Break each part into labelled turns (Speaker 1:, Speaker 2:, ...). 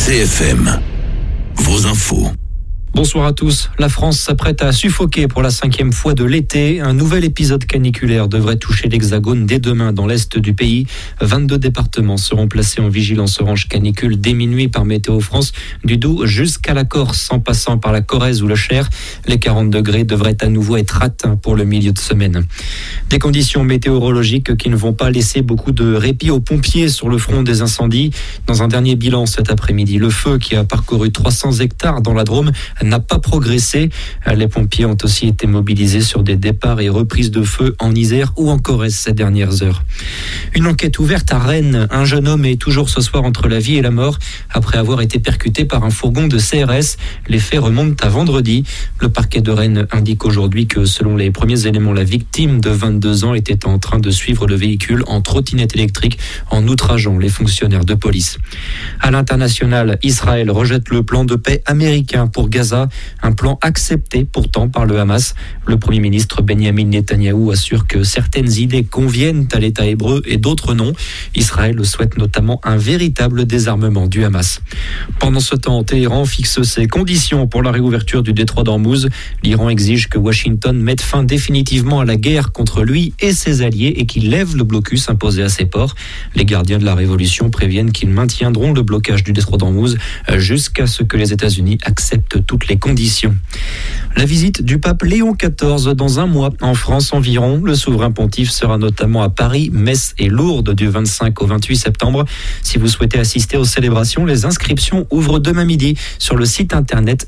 Speaker 1: CFM, vos infos.
Speaker 2: Bonsoir à tous. La France s'apprête à suffoquer pour la 5e fois de l'été. Un nouvel épisode caniculaire devrait toucher l'Hexagone dès demain dans l'est du pays. 22 départements seront placés en vigilance orange canicule dès minuit par Météo France, du Doubs jusqu'à la Corse, en passant par la Corrèze ou le Cher. Les 40 degrés devraient à nouveau être atteints pour le milieu de semaine. Des conditions météorologiques qui ne vont pas laisser beaucoup de répit aux pompiers sur le front des incendies. Dans un dernier bilan cet après-midi, le feu qui a parcouru 300 hectares dans la Drôme n'a pas progressé. Les pompiers ont aussi été mobilisés sur des départs et reprises de feu en Isère ou en Corrèze ces dernières heures. Une enquête ouverte à Rennes. Un jeune homme est toujours ce soir entre la vie et la mort après avoir été percuté par un fourgon de CRS. Les faits remontent à vendredi. Le parquet de Rennes indique aujourd'hui que selon les premiers éléments, la victime de 22 ans était en train de suivre le véhicule en trottinette électrique en outrageant les fonctionnaires de police. À l'international, Israël rejette le plan de paix américain pour Gaza. Un plan accepté pourtant par le Hamas. Le Premier ministre Benjamin Netanyahou assure que certaines idées conviennent à l'État hébreu et d'autres non. Israël souhaite notamment un véritable désarmement du Hamas. Pendant ce temps, Téhéran fixe ses conditions pour la réouverture du détroit d'Ormuz. L'Iran exige que Washington mette fin définitivement à la guerre contre lui et ses alliés et qu'il lève le blocus imposé à ses ports. Les gardiens de la révolution préviennent qu'ils maintiendront le blocage du détroit d'Ormuz jusqu'à ce que les États-Unis acceptent toutes les conditions. La visite du pape Léon XIV dans un mois en France environ. Le souverain pontife sera notamment à Paris, Metz et Lourdes du 25 au 28 septembre. Si vous souhaitez assister aux célébrations, les inscriptions ouvrent demain midi sur le site internet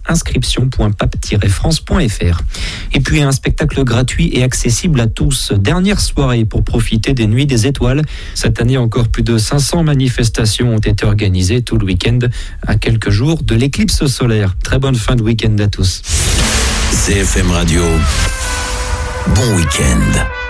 Speaker 2: inscription.pape-france.fr. Et puis un spectacle gratuit et accessible à tous. Dernière soirée pour profiter des Nuits des Étoiles. Cette année encore, plus de 500 manifestations ont été organisées tout le week-end à quelques jours de l'éclipse solaire. Très bonne fin de week-end à tous.
Speaker 1: CFM Radio, bon week-end.